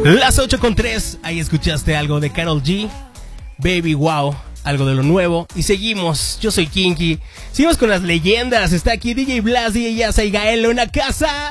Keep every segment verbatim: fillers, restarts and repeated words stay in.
Las ocho con tres, ahí escuchaste algo de Karol G, Baby Wow, algo de lo nuevo. Y seguimos, yo soy Kinky. Seguimos con las leyendas. Está aquí D J Blas, D J Yasa y Gael en una casa.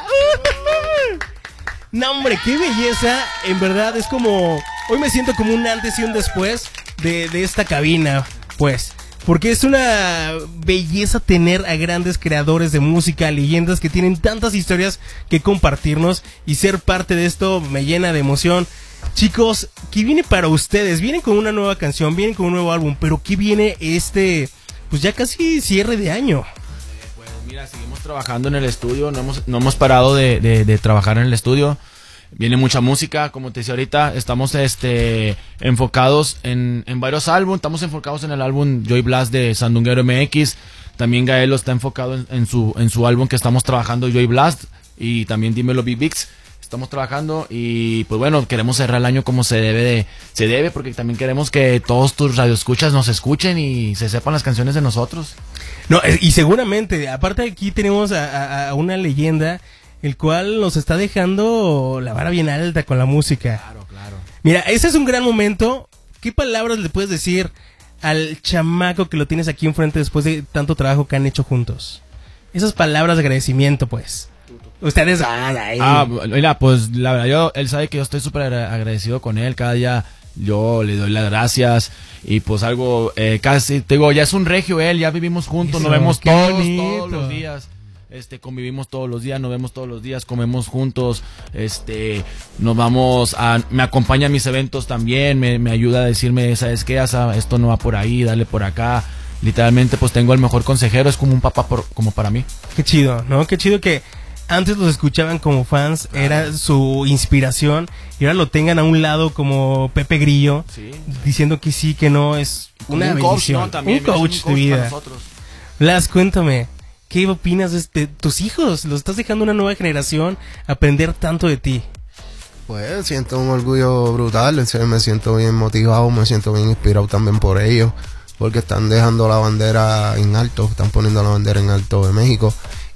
No, hombre, qué belleza. En verdad es como... Hoy me siento como un antes y un después de, de esta cabina, pues. Porque es una belleza tener a grandes creadores de música, leyendas que tienen tantas historias que compartirnos. Y ser parte de esto me llena de emoción. Chicos, ¿qué viene para ustedes? Vienen con una nueva canción, vienen con un nuevo álbum, pero ¿qué viene este, pues ya casi cierre de año? Eh, pues mira, seguimos trabajando en el estudio, no hemos, no hemos parado de, de, de trabajar en el estudio. Viene mucha música, como te decía ahorita, estamos este enfocados en, en varios álbumes, estamos enfocados en el álbum Joy Blast de Sandunguero M X, también Gaelo está enfocado en, en su en su álbum que estamos trabajando, Joy Blast, y también Dímelo Big Bigs. Estamos trabajando y pues bueno, queremos cerrar el año como se debe de, se debe porque también queremos que todos tus radioescuchas nos escuchen y se sepan las canciones de nosotros. No, y seguramente, aparte aquí tenemos a, a, a una leyenda, el cual nos está dejando la vara bien alta con la música. Claro, claro. Mira, ese es un gran momento. ¿Qué palabras le puedes decir al chamaco que lo tienes aquí enfrente después de tanto trabajo que han hecho juntos? Esas palabras de agradecimiento, pues. Ustedes van ahí. Ah, mira, pues la verdad, yo, él sabe que yo estoy súper agradecido con él. Cada día yo le doy las gracias. Y pues algo, eh, casi, te digo, ya es un regio él, ya vivimos juntos, Eso, nos vemos qué todos, bonito. todos los días. Este, convivimos todos los días, nos vemos todos los días, comemos juntos, este, nos vamos a, me acompaña a mis eventos también, me, me ayuda a decirme, ¿sabes qué? Asa, esto no va por ahí, dale por acá. Literalmente, pues tengo el mejor consejero, es como un papá por, como para mí. Qué chido, ¿no? Qué chido que antes los escuchaban como fans, era su inspiración, y ahora lo tengan a un lado como Pepe Grillo, Sí. diciendo que sí, que no, es una un coach, bendición. ¿no? También, un coach, un coach de vida. para nosotros. Blas, cuéntame, ¿qué opinas de este, tus hijos? Los estás dejando a una nueva generación aprender tanto de ti. Pues siento un orgullo brutal, en serio, me siento bien motivado, me siento bien inspirado también por ellos, porque están dejando la bandera en alto, están poniendo la bandera en alto de México,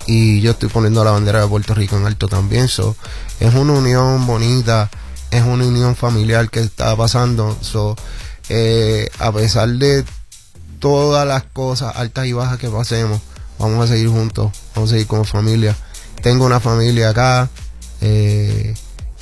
y yo estoy poniendo la bandera de Puerto Rico en alto también. So, es una unión bonita, es una unión familiar que está pasando. So, eh, a pesar de todas las cosas altas y bajas que pasemos, vamos a seguir juntos, vamos a seguir como familia. Tengo una familia acá, eh,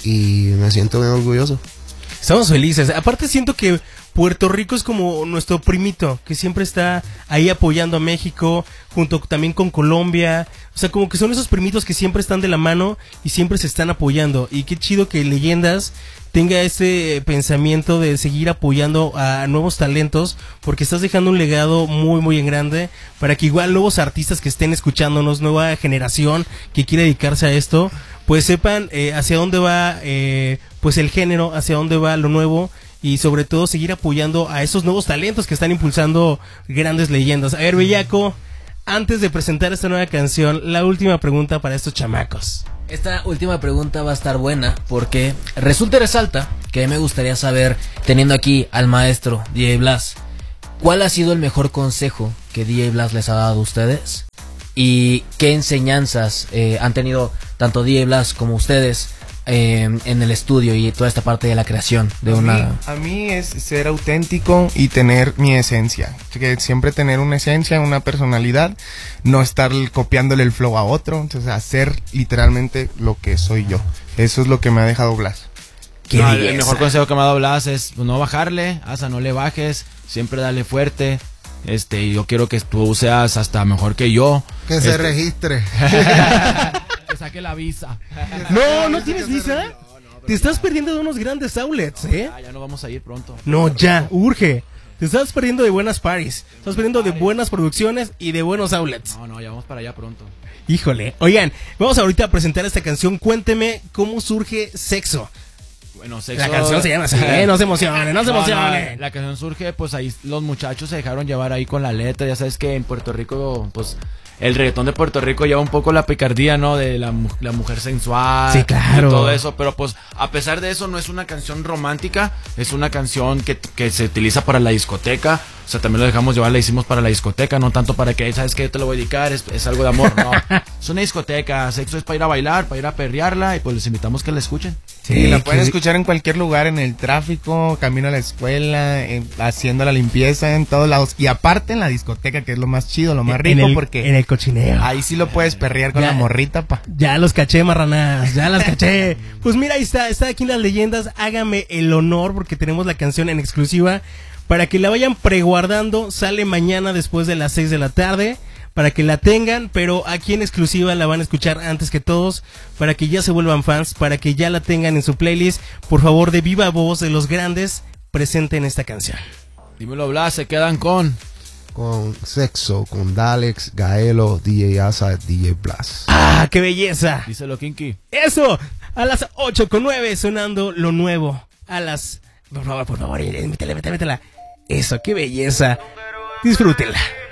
y me siento bien orgulloso. Estamos felices. Aparte siento que Puerto Rico es como nuestro primito, que siempre está ahí apoyando a México, junto también con Colombia. O sea, como que son esos primitos que siempre están de la mano y siempre se están apoyando. Y qué chido que Leyendas tenga ese pensamiento de seguir apoyando a nuevos talentos, porque estás dejando un legado muy muy en grande para que igual nuevos artistas que estén escuchándonos, nueva generación que quiere dedicarse a esto, pues sepan eh, hacia dónde va eh, pues el género, hacia dónde va lo nuevo, y sobre todo seguir apoyando a esos nuevos talentos que están impulsando grandes leyendas. A ver, Bellaco, antes de presentar esta nueva canción, la última pregunta para estos chamacos. Esta última pregunta va a estar buena porque resulta y resalta que me gustaría saber, teniendo aquí al maestro D J Blas, ¿cuál ha sido el mejor consejo que D J Blas les ha dado a ustedes? ¿Y qué enseñanzas eh, han tenido tanto D J Blas como ustedes eh, en el estudio y toda esta parte de la creación de a una... Mí, a mí es ser auténtico y tener mi esencia, que siempre tener una esencia, una personalidad, no estar copiándole el flow a otro, entonces hacer literalmente lo que soy yo. Eso es lo que me ha dejado Blas. No, el mejor consejo que me ha dado Blas es no bajarle, hasta no le bajes, siempre dale fuerte. Este, yo quiero que tú seas hasta mejor que yo. Que este... se registre. Que saque la visa. No, ¿no tienes visa? No, no, te estás perdiendo de unos grandes outlets, no, ¿eh? Ya, ya no vamos a ir pronto. No, ya, urge. Te estás perdiendo de buenas parties. Estás perdiendo de buenas producciones y de buenos outlets. No, no, ya vamos para allá pronto. Híjole. Oigan, vamos ahorita a presentar esta canción. Cuénteme cómo surge Sexo. Bueno, Sexo... La canción se llama así, ¿eh? No se emocionen, no se emocionen. No, no, la canción surge, pues ahí los muchachos se dejaron llevar ahí con la letra. Ya sabes que en Puerto Rico, pues... El reggaetón de Puerto Rico lleva un poco la picardía, ¿no? De la, la mujer sensual. Sí, claro. Y todo eso, pero pues a pesar de eso no es una canción romántica, es una canción que, que se utiliza para la discoteca. O sea, también lo dejamos llevar, la hicimos para la discoteca, no tanto para que, ¿sabes qué? Yo te lo voy a dedicar, es, es algo de amor, no. Es una discoteca, Sexo es para ir a bailar, para ir a perrearla, y pues les invitamos que la escuchen. Sí, la pueden que- escuchar en cualquier lugar, en el tráfico, camino a la escuela, en- haciendo la limpieza en todos lados. Y aparte en la discoteca, que es lo más chido, lo más en rico, el- porque en el cochineo. ahí sí lo puedes perrear con Ya. la morrita, pa. Ya los caché, marranas, ya las caché. Pues mira, ahí está, está aquí en las leyendas. Hágame el honor porque tenemos la canción en exclusiva para que la vayan preguardando. Sale mañana después de las seis de la tarde para que la tengan, pero aquí en exclusiva la van a escuchar antes que todos para que ya se vuelvan fans, para que ya la tengan en su playlist. Por favor, de viva voz de los grandes, presenten esta canción. Dímelo, Blas, se quedan con... Con Sexo, con Dalex, Gaelo, D J Asa, D J Blas. ¡Ah, qué belleza! Díselo, Kinky. Eso, a las ocho con nueve sonando lo nuevo. A las... Por favor, por favor, métela, métela, métela. Eso, qué belleza. Disfrútenla.